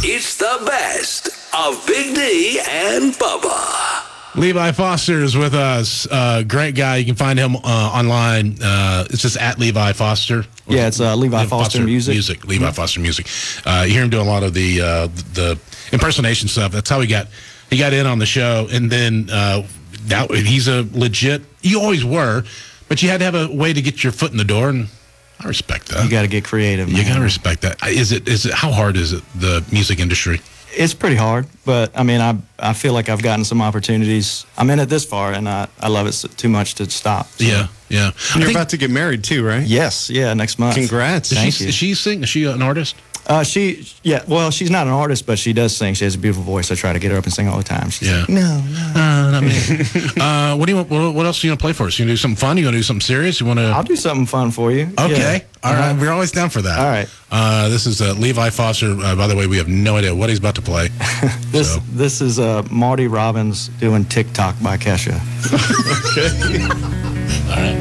It's the best of Big D and Bubba. Levi Foster is with us. Great guy. You can find him online. It's just at Levi Foster. Yeah, it's Levi Foster Music. Levi Foster Music. You hear him doing a lot of the impersonation stuff. That's how he got in on the show. And then now he's a legit. You always were, but you had to have a way to get your foot in the door, and I respect that. You got to get creative. You got to respect that. Is it? How hard is it? The music industry? It's pretty hard, but I mean, I feel like I've gotten some opportunities. I'm in it this far, and I love it too much to stop. So. Yeah. And you're about to get married too, right? Yes, next month. Congrats. Thank you. Does she sing? Is she an artist? Well, she's not an artist, but she does sing. She has a beautiful voice. I try to get her up and sing all the time. She's like, no. Not me. What do you want? What else are you gonna play for us? You gonna do something fun? You gonna do something serious? You want to? I'll do something fun for you. Okay. Yeah. All right. We're always down for that. All right. This is Levi Foster. By the way, we have no idea what he's about to play. This is Marty Robbins doing TikTok by Kesha. Okay. All right.